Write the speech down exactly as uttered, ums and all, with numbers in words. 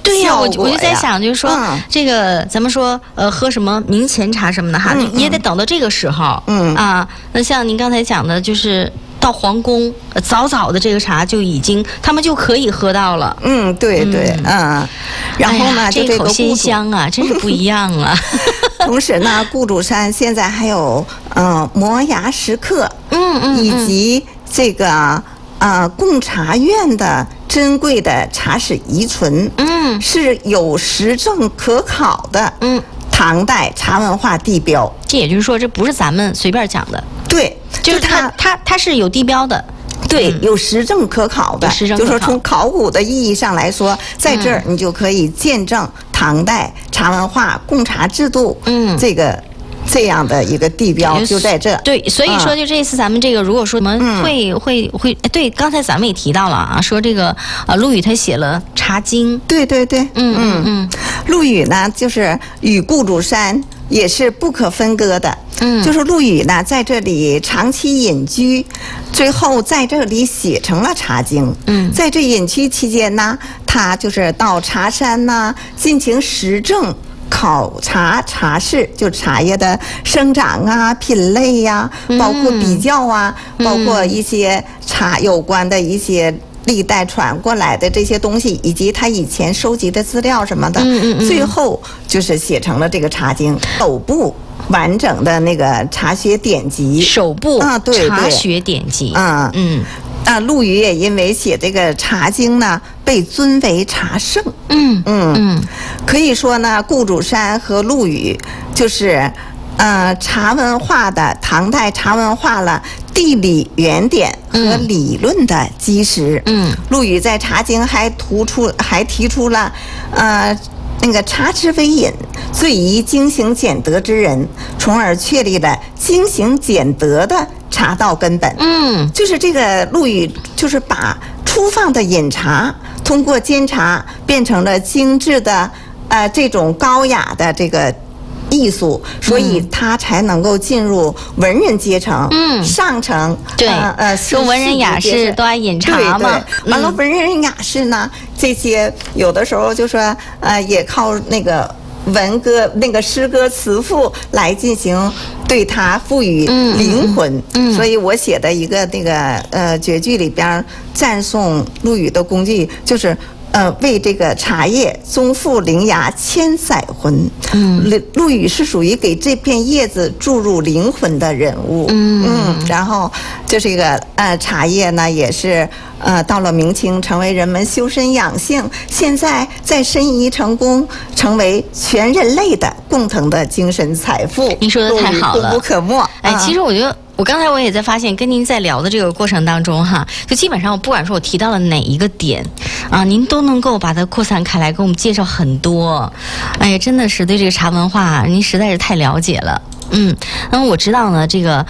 对呀、 呀， 我我就在想，就是说、 嗯、 这个咱们说呃喝什么明前茶什么的哈，嗯嗯也得等到这个时候。嗯啊，那像您刚才讲的，就是到皇宫、呃、早早的这个茶就已经他们就可以喝到了。 嗯，对对，嗯。嗯然后呢， 哎、 就这口鲜香啊，真是不一样啊。 同时呢，顾主山现在还有嗯、呃、摩崖石刻，嗯嗯，以及这个呃贡茶院的珍贵的茶史遗存，嗯，是有实证可考的，嗯，唐代茶文化地标。 这也就是说，这不是咱们随便讲的， 对， 就是它它它是有地标的。 对，有实证可考的， 实证就说从考古的意义上来说，在这儿你就可以见证唐代茶文化、贡茶制度，嗯，这个这样的一个地标就在这。 对，所以说就这次咱们这个，如果说我们会、嗯、会会，对，刚才咱们也提到了啊，说这个呃陆羽他写了《茶经》， 对对对，嗯嗯嗯，陆羽呢就是与顾主山也是不可分割的。嗯，就是陆羽呢，在这里长期隐居，最后在这里写成了《茶经》。嗯，在这隐居期间呢，他就是到茶山呐，进行实证考察茶事，就茶叶的生长啊、品类呀、啊，包括比较啊，嗯、包括一些茶有关的一些历代传过来的这些东西，以及他以前收集的资料什么的，嗯嗯嗯最后就是写成了这个《茶经》首部。完整的那个茶学典籍， 首部啊，对茶学典籍， 嗯嗯，啊，陆羽也因为写这个《茶经》呢，被尊为茶圣，嗯嗯嗯，可以说呢，顾主山和陆羽就是呃茶文化的唐代茶文化了地理原点和理论的基石。嗯，陆羽在《茶经》还突出还提出了呃。那个茶之为饮，最宜精行俭德之人，从而确立了精行俭德的茶道根本。嗯，就是这个陆羽，就是把粗放的饮茶通过煎茶变成了精致的，呃，这种高雅的这个艺术，所以他才能够进入文人阶层，嗯，上层。 对，呃，呃说文人雅士都爱饮茶嘛。 对，完了，文人雅士呢，这些有的时候就说，呃，也靠那个文歌、那个诗歌词赋来进行对它赋予灵魂。嗯，嗯所以我写的一个那个呃绝句里边赞颂陆羽的功绩，就是。呃，为这个茶叶宗复灵芽千载魂。嗯，陆羽是属于给这片叶子注入灵魂的人物。嗯嗯，然后这是一个呃茶叶呢，也是呃到了明清成为人们修身养性，现在在申遗成功，成为全人类的共同的精神财富。 您说的太好了， 功不可没。 哎，其实我觉得。我刚才我也在发现，跟您在聊的这个过程当中哈，就基本上我不管说我提到了哪一个点啊，您都能够把它扩散开来，给我们介绍很多。哎呀，真的是对这个茶文化，您实在是太了解了。嗯，那么我知道呢，这个